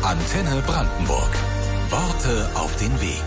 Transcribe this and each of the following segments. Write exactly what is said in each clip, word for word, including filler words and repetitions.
Antenne Brandenburg. Worte auf den Weg.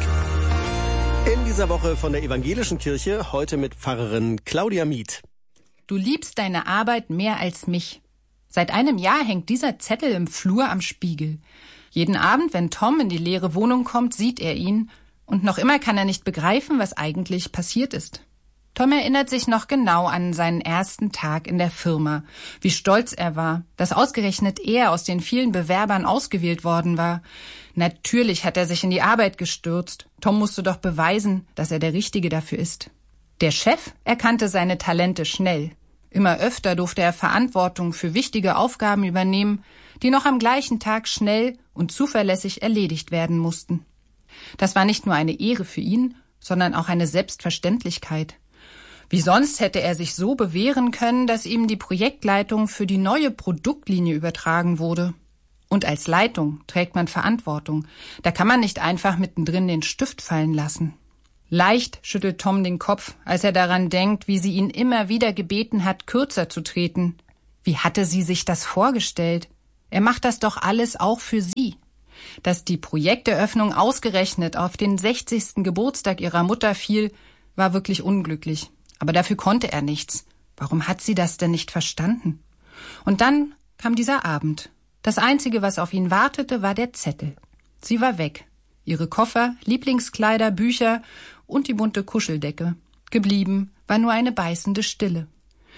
In dieser Woche von der Evangelischen Kirche, heute mit Pfarrerin Claudia Mieth. Du liebst deine Arbeit mehr als mich. Seit einem Jahr hängt dieser Zettel im Flur am Spiegel. Jeden Abend, wenn Tom in die leere Wohnung kommt, sieht er ihn. Und noch immer kann er nicht begreifen, was eigentlich passiert ist. Tom erinnert sich noch genau an seinen ersten Tag in der Firma, wie stolz er war, dass ausgerechnet er aus den vielen Bewerbern ausgewählt worden war. Natürlich hat er sich in die Arbeit gestürzt. Tom musste doch beweisen, dass er der Richtige dafür ist. Der Chef erkannte seine Talente schnell. Immer öfter durfte er Verantwortung für wichtige Aufgaben übernehmen, die noch am gleichen Tag schnell und zuverlässig erledigt werden mussten. Das war nicht nur eine Ehre für ihn, sondern auch eine Selbstverständlichkeit. Wie sonst hätte er sich so bewähren können, dass ihm die Projektleitung für die neue Produktlinie übertragen wurde. Und als Leitung trägt man Verantwortung. Da kann man nicht einfach mittendrin den Stift fallen lassen. Leicht schüttelt Tom den Kopf, als er daran denkt, wie sie ihn immer wieder gebeten hat, kürzer zu treten. Wie hatte sie sich das vorgestellt? Er macht das doch alles auch für sie. Dass die Projekteröffnung ausgerechnet auf den sechzigsten Geburtstag ihrer Mutter fiel, war wirklich unglücklich. Aber dafür konnte er nichts. Warum hat sie das denn nicht verstanden? Und dann kam dieser Abend. Das Einzige, was auf ihn wartete, war der Zettel. Sie war weg. Ihre Koffer, Lieblingskleider, Bücher und die bunte Kuscheldecke. Geblieben war nur eine beißende Stille.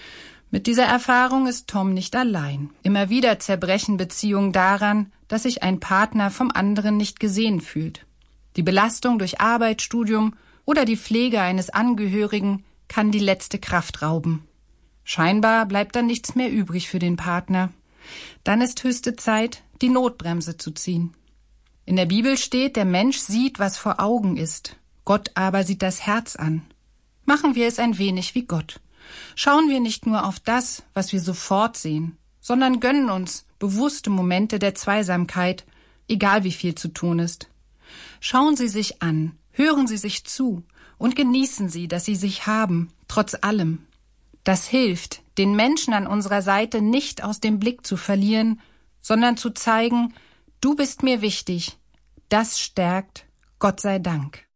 Mit dieser Erfahrung ist Tom nicht allein. Immer wieder zerbrechen Beziehungen daran, dass sich ein Partner vom anderen nicht gesehen fühlt. Die Belastung durch Arbeit, Studium oder die Pflege eines Angehörigen kann die letzte Kraft rauben. Scheinbar bleibt dann nichts mehr übrig für den Partner. Dann ist höchste Zeit, die Notbremse zu ziehen. In der Bibel steht, der Mensch sieht, was vor Augen ist. Gott aber sieht das Herz an. Machen wir es ein wenig wie Gott. Schauen wir nicht nur auf das, was wir sofort sehen, sondern gönnen uns bewusste Momente der Zweisamkeit, egal wie viel zu tun ist. Schauen Sie sich an, hören Sie sich zu und genießen Sie, dass Sie sich haben, trotz allem. Das hilft, den Menschen an unserer Seite nicht aus dem Blick zu verlieren, sondern zu zeigen, du bist mir wichtig. Das stärkt, Gott sei Dank.